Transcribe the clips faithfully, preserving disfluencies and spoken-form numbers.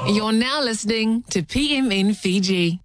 You're now listening to P M N Fiji.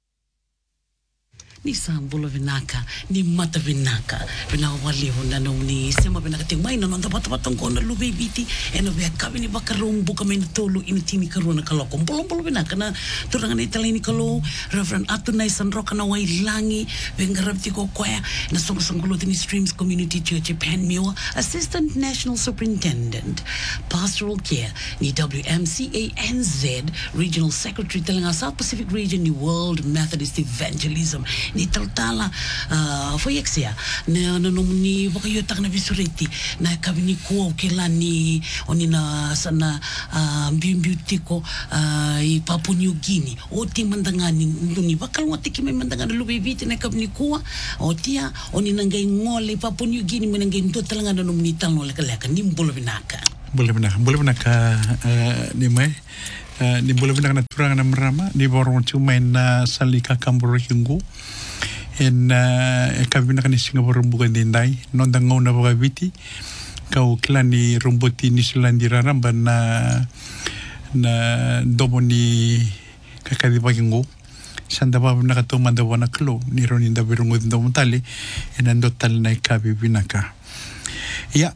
Ni sambulo vinaka ni mata vinaka vina wali hona no ni sema vinaka te mai no nda pata pata ngona lu bebiti eno be kabi ni bakarumbu kami tolu ini timi karuna kalo kompolo polo vinaka na turanga ni talini kalo Reverend Atunai Sandroka na wailangi vengarabti ko kwaya na soma sangulo ni Streams Community Church Panmure Assistant National Superintendent Pastoral Care ni W M C A N Z Regional Secretary talanga South Pacific Region ni World Methodist Evangelism ni taltala uh, foyexia na no ni wakayotak na bisuriti na kabini ko kelani onina sana uh, bimbutiko uh, i Papua New Guinea o ti mandangani nduni bakal ngoti ki mandangani lubibiti na kabini ko o tia onina ngai ngole Papua New Guinea menangai ndo talanga no ni talo leka ni mbolo binaka boleh binaka boleh binaka ni mai ni boleh binaka na turanga na marama ni borong cuma na salika kamburu hingu en kabina kan Singapore bukan dindai nonda ngona boga viti kau klani romboti ni Selandi raramba na na domoni kakadi bagingo sanda babu na kato manda wana klo ni roni nda birungo ndo mutali enando tal na kabi binaka ya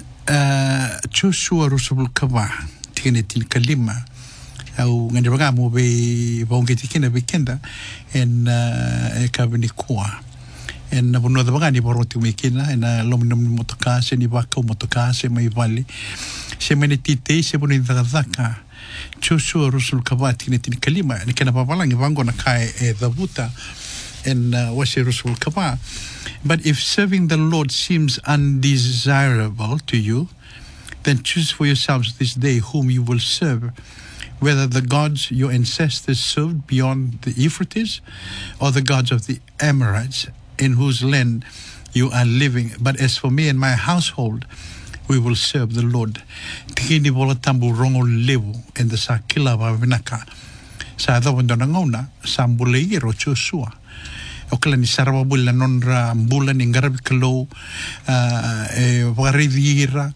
Joshua Rusul Kaba tigenetin kalima au ngani baga mo be bongeti kina bekenda en e kabini kwa en na bono da baga ni boroti mekina en lomno motokase ni baka motokase mai vale se menetite se boni da zaka Joshua Rusul Kabati ni tin kalima ni kana babalangi vango na kai e dabuta en wase Rusul Kaba. But if serving the Lord seems undesirable to you, then choose for yourselves this day whom you will serve, whether the gods your ancestors served beyond the Euphrates or the gods of the Amorites in whose land you are living. But as for me and my household, we will serve the Lord. Tikini bola tambu rongo levu and the sakila vavinaka. Sa adabandona ngona sambule iro Joshua. Okala ni sarava bula nonra bula ni ngarabi kalo e varidira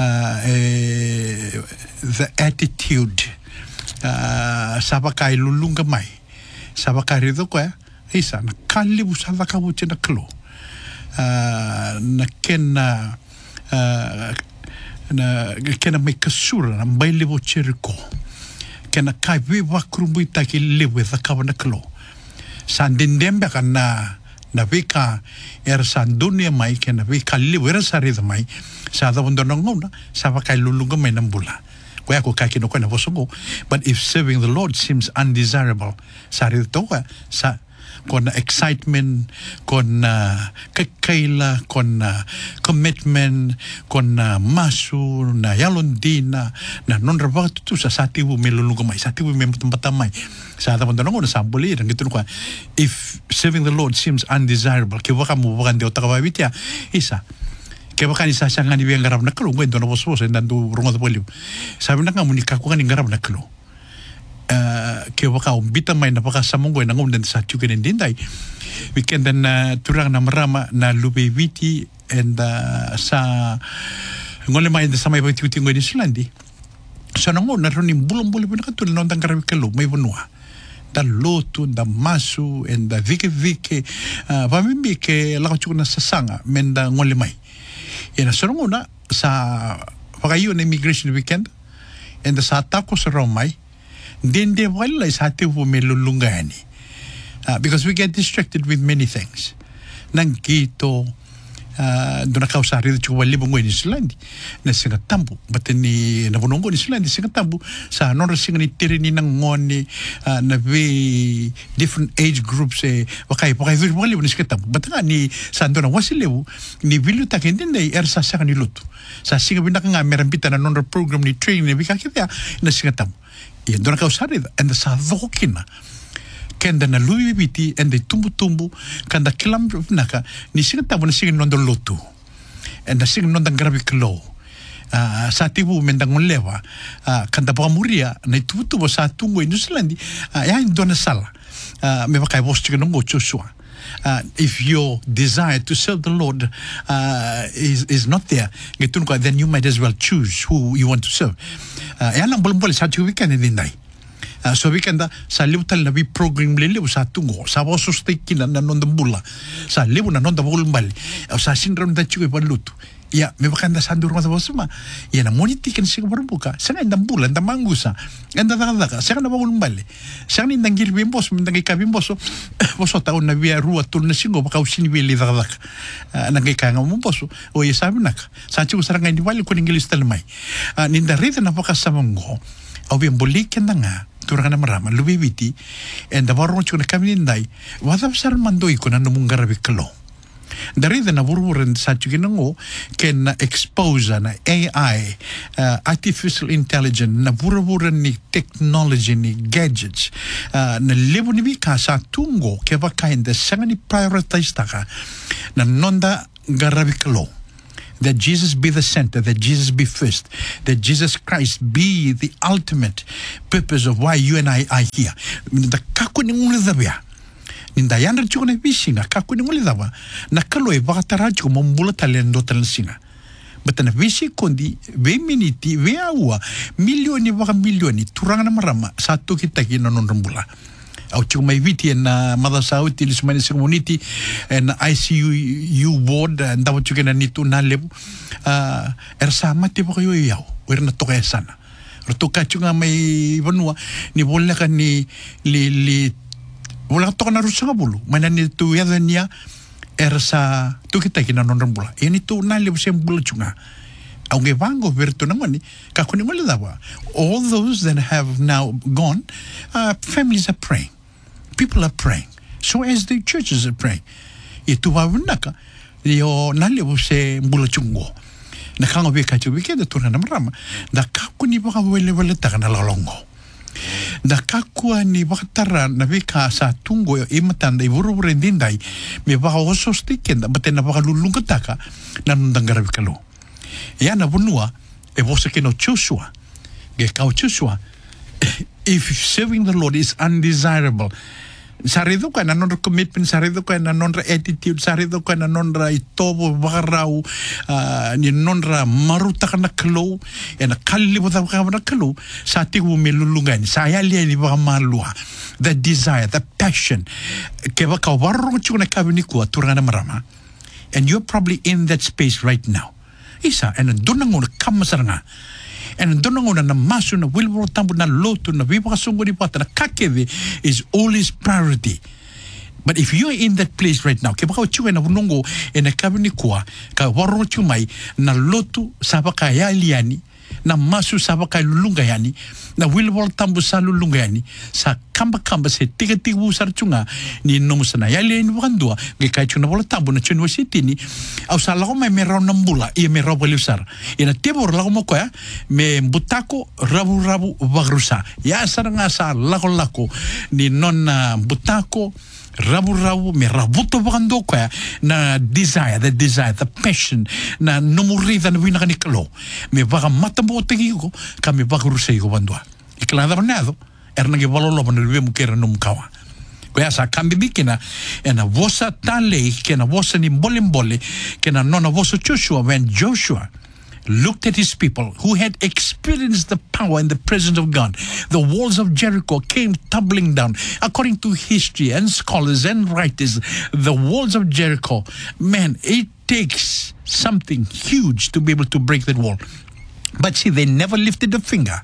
the attitude Uh, sabakai lulunga mai sabakai rido kwa isa na kali busada kabuche na klo uh, na kena uh, na kena mai kasura na baile bo cheriko kena kai viva krumbu itaki liwe da kabana klo sandindembe kana na vika er sandunia mai kena vika liwe er sarida mai sada bondona ngona sabakai lulunga mai nambula. But if serving the Lord seems undesirable, sari toa sa kon excitement, kon kakaila, kon commitment, kon masu na yalondina na non rabat tu sa satibu melulungo mai satibu memtamata mai sa ta bondona ngona sambuli dan gitu ko if serving the Lord seems undesirable ke waka mo wakan de otakababitia isa ke bakani sa sanga ni biang garab naklo ngendo no boso se ndandu rongo de polio sabi na ngam ni kako ngani garab naklo eh ke baka umbita mai na baka samongo na ngom den sa tuke den dindai weekend dan turang na marama na lubeviti and uh, sa ngole mai de samai bati uti ngoi Islandi so na ngona roni bulom bulu bina katul non dan garab kelo mai bonua da lotu da masu and da vike vike va mimi ke la chukuna sasanga menda ngole mai ina soronguna sa pagayo na immigration weekend and the sa tako sa romai din de wala sa tibu melulungani uh, because we get distracted with many things nang kito uh, do na kausari de chuwali bongo ni Islandi na singa tambu but ni na bonongo ni Islandi singa tambu sa non singa ni tirini nang ngoni uh, na be different age groups eh wakai wakai vir wali ni singa tambu but ni sa ndo na wasilewu ni vilu takendin dai er sa sa ni lutu sa singa binaka nga merambita na non program ni training ni bika kya na singa tambu e do na kausari and sa vokina kenda na lui biti and the tumbu tumbu kanda kilam naka ni singa tabu na singa nondo lotu and the singa nondo grabi klo uh, sa tibu mendang lewa uh, kanda pa muria na tumbu tumbu sa tungo in Islandi uh, ya indona sala uh, me bakai bos chiga nongo Joshua Uh, if your desire to serve the Lord uh, is is not there, then you might as well choose who you want to serve. Uh, so we kanda sa liu tal na vi program le liu sa tungo sa voso stekina na nonda bula sa liu na nonda bulmbali sa sindrom da chiwe balutu ya me bakanda sa durma sa voso ma ya na moniti kan siga barbuka sa na bula nda mangusa enda da da sa na bulmbali sa ni ndangir bimbos ndangi ka bimboso voso ta una via rua tul na singo baka usini veli da da nangai ka ngam boso o ya sabi naka sa chiu saranga ni wali ko ingilis talmai ninda rita na baka sa mongo au bien boliken nga turanga na marama lubibiti and the barro chuna kaminday wada sar mandoi ko na mungarabi kalo dari na bururen sa chuginango ken expose na A I uh, artificial intelligence na bururen ni technology ni gadgets uh, na lebu ni bika sa tungo ke ba kainda sanga ni prioritize taka na nonda garabi kalo. That Jesus be the center, that Jesus be first, that Jesus Christ be the ultimate purpose of why you and I are here. The kako ni nguli dabia. Ninda yandra chuko na bisinga kako ni nguli daba. Na kalo e bakatara chuko mombula talendo talansinga. But na visi kondi ve miniti ve aua milioni baka milioni turanga na marama satu kita kina nonrambula. Au chuko mai viti na madasa uti lisumani community and I C U ward and dapat chuko na nitu na lebu uh, er sama tipo kayo yao wer na toka sana rotoka chuko mai vanua ni bola kan ni li li bola toka na rusanga bulu mana ni tu ya dania er sa tu kita kina nonrambula ini tu na lebu sem bulu chunga aunque vango verto nangani kakuni mole dawa all those that have now gone uh, families are praying. People are praying. So as the churches are praying. Itu wawunaka. Yo nali se mbula chungo. Na kanga weka chu weke da tuna namrama. Da kaku ni baka wele wele taka na lalongo. Da kaku ni baka tara na weka sa tungo yo imatanda iburu rendindai. Me baka oso stikenda. Bate na baka lulunga taka. Na nundangara weka lo. Ya na bunua. E vosa ke no Joshua. Ge kau Joshua. If serving the Lord is undesirable, sarido ka na non commitment, sarido ka na non attitude, sarido ka na non ra itobo bagarau, ni non ra maruta ka na kalo, e na kalli bota ka na kalo, sa tigu melulungan, sa yali ni ba malua, the desire, the passion, ke ba ka warro chuna kabini ko turanga na marama, and you're probably in that space right now. Isa, and dunangon kamasaranga. And don't know na masu na wilbro tambu na lotu na vipa kasungo ni pata na kakeve is always priority. But if you're in that place right now, kaya baka chuga na unongo e na kabini kuwa ka waro chumai na lotu sabaka ya liani na masu sabaka lulunga yani na wilbro tambu sa lulunga yani sa kamba kamba se tiga tiga usar chunga ni nomu sana ya liani wakandua kaya chuna bola tambu na chunwa sitini au sa lako mai me rau nambula ia me rau bali usar ina tebo lako mo koya me butako rabu rabu bagrusa ya saranga sa lako lako ni nona butako rabu rabu me rabuto wakando koya na desire, the desire, the passion na nomurida na wina kanikalo me baka matambo tegi ko ka me bagrusa ko bandua ikalada banado ernagi balolo ban lebe mukera num kawa ko ya sa kambi bikina ena vosa tale kena vosa ni mbole kena nona vosa Joshua when Joshua looked at his people who had experienced the power and the presence of God. The walls of Jericho came tumbling down. According to history and scholars and writers, the walls of Jericho, man, it takes something huge to be able to break that wall. But see, they never lifted a finger.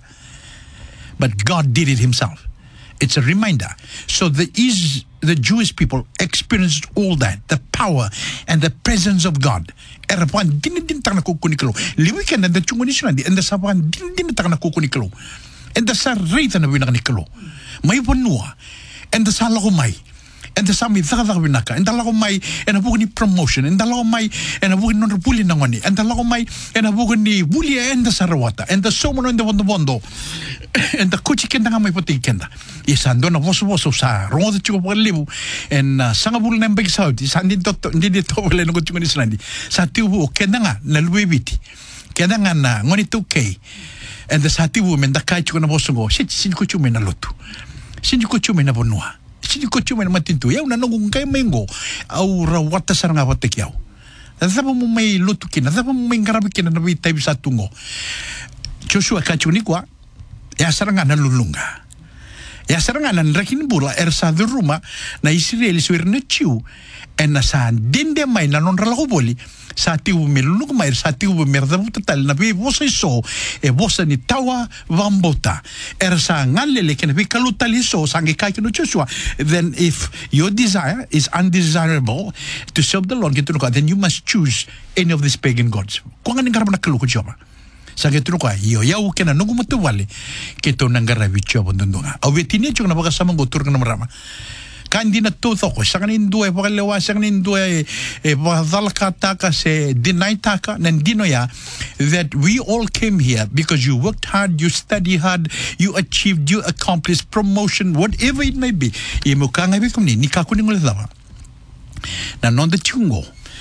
But God did it himself. It's a reminder. So the is the Jewish people experienced all that, the power and the presence of God. Erapan din din takna kukuniklo. Liwikan and the chungunishan and the saban din din takna kukuniklo. And the sarita na winaniklo. May panua and the salakumay. And the sami thaka winaka, and the lagomay, and a bugni promotion, and the lagomay, and a bugni non bully nangani, and the lagomay, and a bugni bully and the sarawata, and the someone in the wondo, and the kuchi kendanga poti kenda. Yes, and don't was was sa, wrong the chuko libu, and sangabul nembek saudi, sandin doctor, did it over and go to Islandi. Satibu kendanga, nalwebiti, kendanga na, ngoni two K, and the sati woman, the kaichu na bosungo, shit, sin kuchumi na lotu, sin kuchumi na bonua. Sini ko chuma na matintu ya una nung kay mengo au rawata saranga watek yaw nazaba mo may lutu kina nazaba mo may ngarabi kina na bitay sa tungo Joshua kachuni kwa ya saranga nalulunga Ya seranganan rakin bula er sa de ruma na Israel so irna chiu en na sa dende mai na non ralago boli sa tiu melunu mai sa tiu merda total na be vosa so e vosa ni tawa vambota er sa ngalele ken be kalutali so sangi kai no Joshua. Then if your desire is undesirable to serve the Lord, get to God, then you must choose any of these pagan gods. Ko ngani karabana kalu ko joba sa ke truko yo ya u kena nungu matu wale ke to nangara bicho bondonga au vetini chuna baka sama gotur kana marama kan dina to thoko sangan indu e baka lewa sangan indu e e baka taka se dinai taka nan dino ya that we all came here because you worked hard, you studied hard, you achieved, you accomplished promotion, whatever it may be. E mo kanga bi kumni ni ka kuningo lava na non de chungo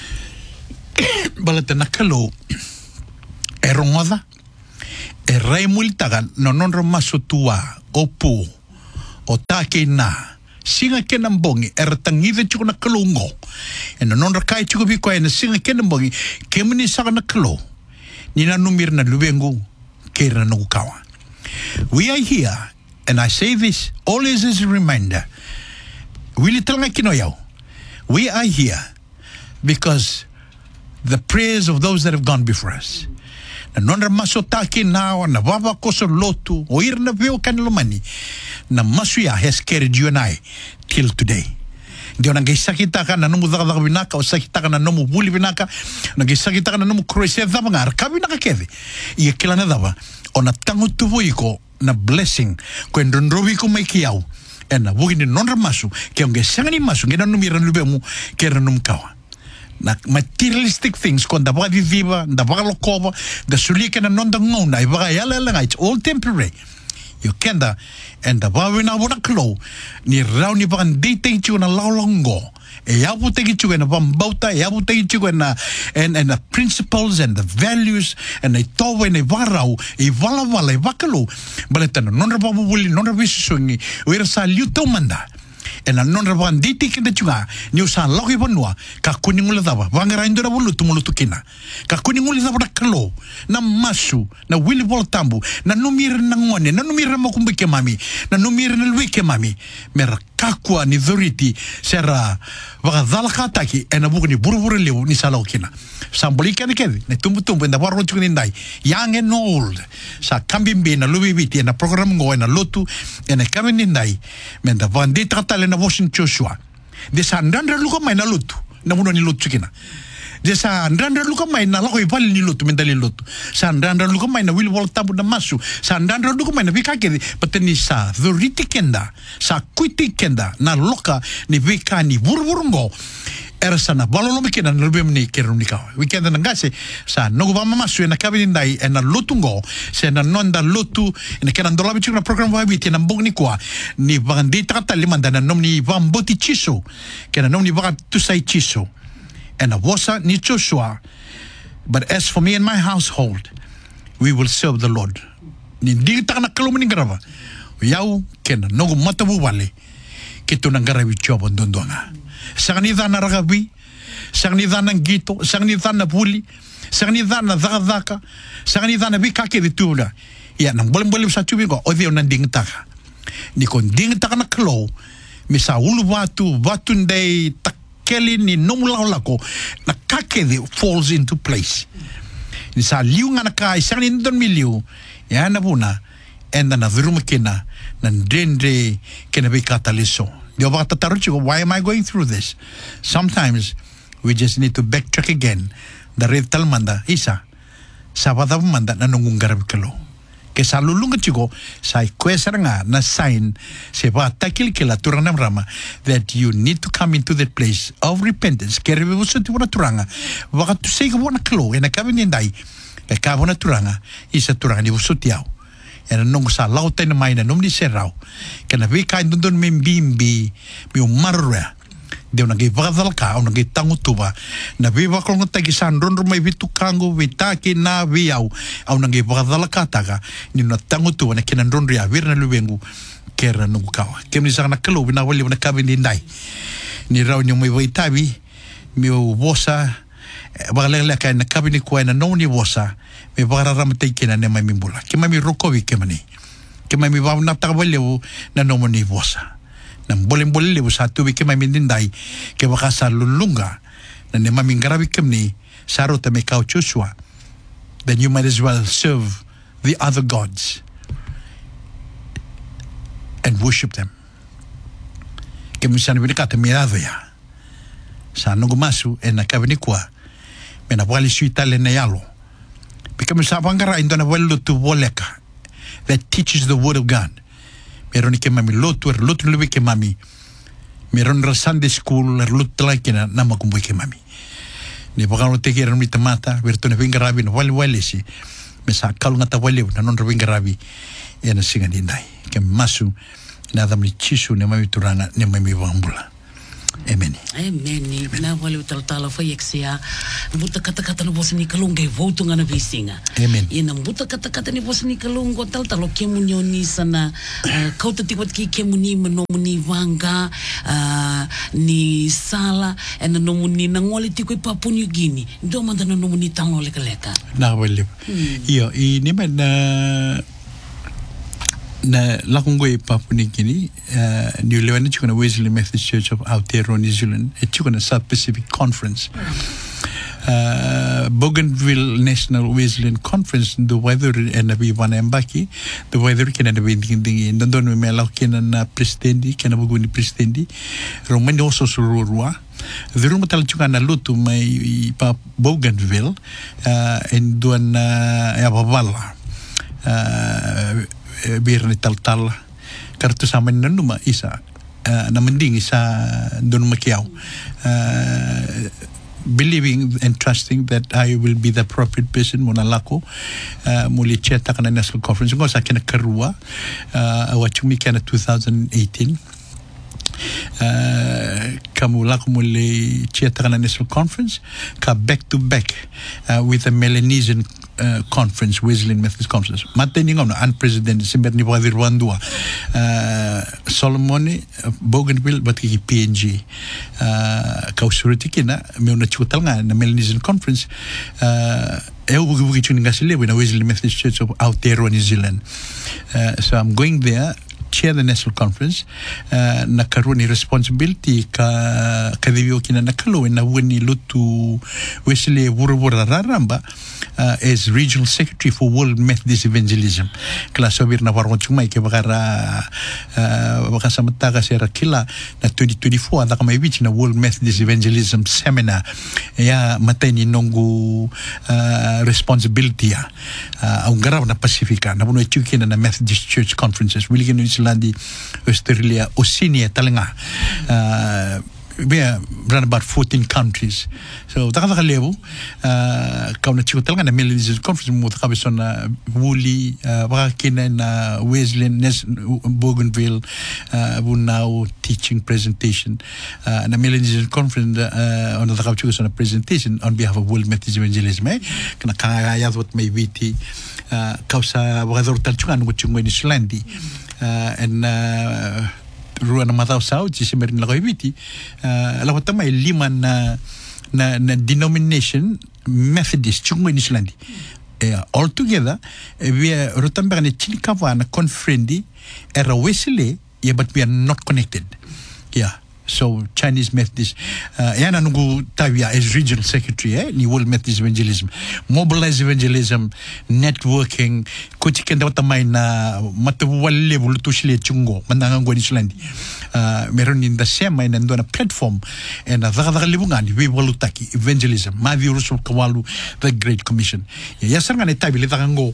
balata nakalo e rongoda e rei multaga no non romaso tua o pu o take na singa kenambongi e ratangive chuko na kalungo e no non rakai chuko bi ko e na singa kenambongi kemuni saka na kalo ni na numir na lubengu ke na no kawa. We are here, and I say this always as a reminder, wili talanga kino yao, we are here because the prayers of those that have gone before us. Na nonra maso taki now na baba koso lotu o ir na veo kanilomani na masuya has carried you and I till today. Dio na gisakita ka na numu daga daga binaka o sakita ka na numu buli binaka na gisakita ka na numu kroese daba ngar kabi na kakeve i kila na daba o na tango tuvo iko na blessing ko ndonrobi ko mai kiau e na bugi ni nonra masu ke onge sangani masu ngena numira lubemu ke ranum kawa na materialistic things kon da baga viva da baga lokova da sulika na non da ngona i baga yala la it's all temporary you kenda and da baga na bona klo ni rau ni baga date chu na laulongo e ya bu tegi chu na bambauta e ya bu tegi chu na and and the principles and the values and they towe ne varau e vala vala e vakalo baletana non ra babu buli non ra visungi o ira sa liuto manda en non raban diti kenda chunga ni usa logi bonua ka kuningula daba wangara indora bulu tumulu tukina ka kuningula daba kalo na masu na wili voltambu na numira na ngone na numira makumbike mami na numira na lwike mami mer kakwa ni dhuriti sera wagadala kataki en abuku ni buruburu lewu ni sala okina sambolika ne kedi ne tumbu tumbu na baro chukini ndai young and old sa kambimbe na lubibiti na program ngo na lotu en kamini ndai menda vandi tratale na Washington Joshua de sandandra luka mai na lotu na muno ni lotu kina de sandandra luka mai na lako ipali ni lotu mendali lotu sandandra luka mai na will wall tabu na masu sandandra luka mai na vika kedi pateni sa dhuriti kenda sa kuiti kenda na loka ni vika ni burburungo era sana balolo mikina na lubem ni kerunika weekend na ngase sa no ba mama su na kabini ndai na lotungo se na nonda lotu na kana ndola bichu na program wa biti na mbogni kwa ni bandi tata limanda na nomni vamboti chiso kana nomni ba tu sai chiso and a wasa ni Joshua. But as for me and my household, we will serve the Lord. Ni dita na kalumini grava yau kena no matabu wale kitu na ngarawi chobo ndondonga sanganidha na ragabi, sanganidha na ngito, sanganidha na buli, sanganidha na dhaka, sanganidha na bikake vitula. Ya nang boleh boleh sa tubi ko odio na ding taka. Ni kon ding taka na klo, misa ulu watu watu ndai takeli ni nomula lako na kake falls into place. Ni sa liu nga na kai sanganindon miliu ya na buna enda na viruma kena na ndende kena bikata liso. Why am I going through this? Sometimes we just need to backtrack again. The red talmanda isa sabada manda na nungung garab kalo. Ke salulunga chigo sai kwesaranga na sign se ba takil kila turanam rama that you need to come into that place of repentance. Ke rebuso ti wana turanga. Waka tu sei ka wana kalo ena kabini ndai. Ke ka wana turanga isa turanga ni buso tiao. En nung sa lauta na may na nung ni serao kana vi kain dundun min bimbi mi umarra de una ge vagal ka una ge tangu tuba na vi va kon ta gisan ron ron mai vitu kango vitaki na vi au au na ge vagal ka taga ni na tangu tuba na kenan ron ria vir na lubengu kera nung ka kem ni sa na kalo na wali na kabin dai ni raw ni mai vai tabi mi bosa bagalele ka na kabin ko na no ni bosa me bagara ramte kena ne mai mimbula ke mai rokovi ke mani ke mai mi wa na ta wale na no mo ni vosa na boleh boleh le sa tu ke mai mindai ke wa sa lulunga na ne mami ngarabi kemni saro te me kau chuswa, then you might as well serve the other gods and worship them. Ke misana bi ka te mirado ya sa no masu e na kabini kwa me na wali suitale na yalo because sa bangara indona welu tu boleka that teaches the word of God. Meron ke mami lotu er lotu lewe ke mami meron ra Sunday school er lotu like na na makumbu ke mami ne bogano te ke mi tamata verto ne vinga rabi no wali wali si me sa kalu ngata wali na non vinga rabi e na singa ndai ke masu na damli chisu ne mami turana ne mami wambula. Amen. Amen. Na wale utaltala fa yeksia. Buta kata-kata no bosa ni kalunga e voto nga na bisinga. Amen. Ina buta kata-kata ni bosa ni kalunga taltalo kemu nyoni sana kau tatiwat ki kemu ni menomu ni wanga ni sala ena nomu ni nangoli tiko i Papua New Guinea. Do manda na nomu ni tango leka-leka. Na wale. Iyo, i ni man na na lakungwe Papua New Guinea, uh, New Lebanon chukuna Wesley Methodist Church of Aotearoa, New Zealand, e chukuna South Pacific Conference. Uh, Bougainville National Wesleyan Conference, the weather and the wana mbaki, the weather kena na binding dingi, ndon me melau kena na presidendi, kena buguni presidendi, romani oso sururua. The room tal chukana lutu mai pa Bougainville, uh, en duan uh, ababala. Uh, biar ni tal-tal kartu sama ni numa isa uh, na mending isa don makiau uh, believing and trusting that I will be the appropriate person muna lako uh, muli cheta kana national conference ngo sa kena karua uh, awachumi kana twenty eighteen Uh, kamu laku muli cheta kana national conference ka back to back uh, with the Melanesian uh, conference, Wesleyan Methodist conference. Mate ni ngom na unprecedented simber ni wadir wandua uh, Solomoni uh, Bougainville bat ki P N G uh, kau suriti kina me una chutal nga na Melanesian conference uh, eu bugi bugi chuninga sile na Wesleyan Methodist Church of Aotearoa, New Zealand. Uh, so I'm going there chair the national conference uh, na karuni responsibility ka kadivyo kina nakalo na wini lutu Wesley wura raramba uh, as regional secretary for World Methodist Evangelism kala sobir na warong chumai ke bakara uh, bakasa mataga sera kila na twenty twenty-four ada kama ibichi na World Methodist Evangelism seminar ya matay ni nongu uh, responsibility ya uh, ang garaw na Pasifika na puno chukina na Methodist Church conferences wili kino Landi Australia Oceania talenga uh, we are run about fourteen countries so taka taka level uh, kau na chico talenga na Melanesian conference mo taka beson na Woolly uh, wakakina na Wesleyan Bougainville uh, bunau teaching presentation uh, na Melanesian conference uh, on the taka chico na presentation on behalf of World Methodist Evangelism eh kana kaya wat may witi uh, kau sa wakador talchungan nguchungo ni Slandi Uh, and uh, ruang matau sau ci semerin la koibiti uh, la watama lima na na, na denomination Methodist chungo in Islandi uh, all together uh, we are rotamba ne chilikawa na confrendi era Wesley yeah, but we are not connected yeah. So Chinese Methodist uh, yana nungu tawia as regional secretary eh ni World Methodist Evangelism mobilize evangelism networking kuchikenda watamai na matawalle bulutushile chungo mandanga ngoni Islandi uh, meron in the same in ndona platform and daga libungani we walutaki evangelism mavi rusul kawalu the Great Commission ya saranga ne tabile daga ngo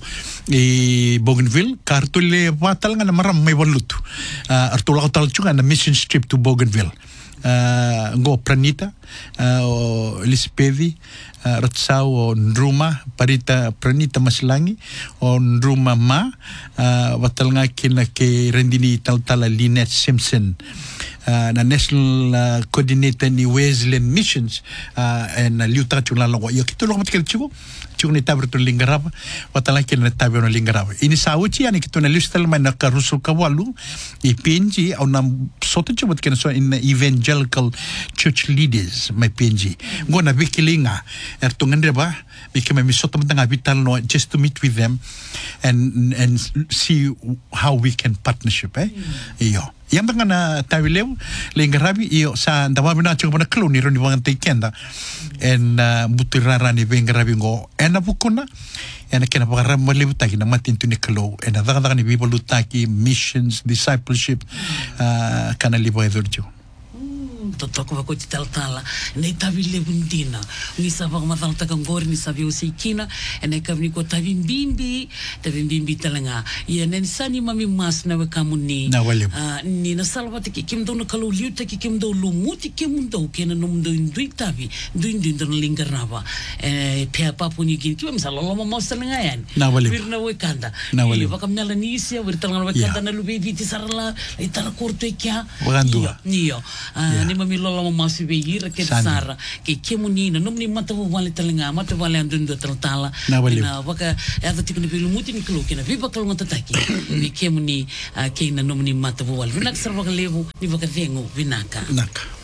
e Bougainville kartule watalanga na maram may walutu uh, artula tal chunga na mission trip to Bougainville uh, ngo Pranita uh, o Lispevi uh, Ratsau o Nruma Parita Pranita Maslangi o Nruma Ma uh, watalanga kina ke rendini taltala Lynette Simpson uh, na national uh, coordinator ni Wesleyan Missions uh, and uh, liuta chula longo yo kito longo tikal chigo tiung ni taber tu lingarava watala ke na taber no lingarava ini sauchi ani kituna listel mai na karusul kawalu I P N G au na soto chumat ken so in evangelical church leaders mai P N G ngona bikilinga er tungendre ba bikame mi soto mtanga vital no just to meet with them and and see how we can partnership eh mm. iyo yang bangana tawileu lingarabi iyo sa ndawa bina chuko na kloni ro ni bang tekenda en mutirara ni bengarabi ngo ena bukuna ena kena pakara malibu taki na matin tu ni klo ena daga daga ni bibo lutaki missions discipleship uh, kana libo edurjo totoko va ko ti tala nei tavi le bundina ni sava ma tala ta ngori ni savi o sikina e nei kavni ko tavi bimbi tavi bimbi talanga ia nen sani mami mas na we kamuni ni na salva te ki kim do na kalu liu te ki kim do lu muti kim do ke na num do indui tavi do indui do lingarava e pe papu ni ki ki msa lo mo mo talanga yan vir na we kanda ia va kamnala ni sia vir talanga we kanda na lu bebi ti sarala e tala korto e kya io ni mami lola mo masi be ira ke sara ke kemunina no ni mata wale talinga mata wale andundo tala na waka ata tikuni pelu muti ni klo ke na viva klo ngata taki ni kemuni ke na no ni mata wale vinak sarwa levu ni waka vengo vinaka naka